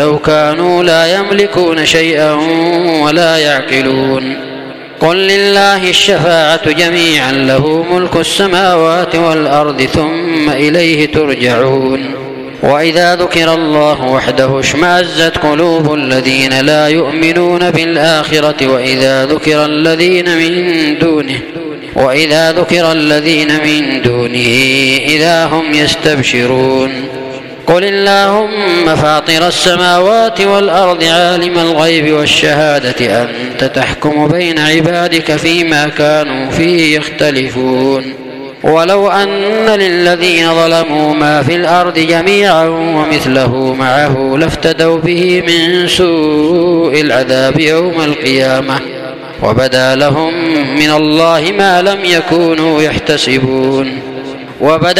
لو كانوا لا يملكون شيئا ولا يعقلون قل لله الشفاعة جميعا له ملك السماوات والأرض ثم إليه ترجعون وإذا ذكر الله وحده اشمأزت قلوب الذين لا يؤمنون بالآخرة وإذا ذكر الذين من دونه إذا هم يستبشرون قل اللهم فاطر السماوات والأرض عالم الغيب والشهادة أنت تحكم بين عبادك فيما كانوا فيه يختلفون ولو أن للذين ظلموا ما في الأرض جميعا ومثله معه لافتدوا به من سوء العذاب يوم القيامة وبدا لهم من الله ما لم يكونوا يحتسبون وبدا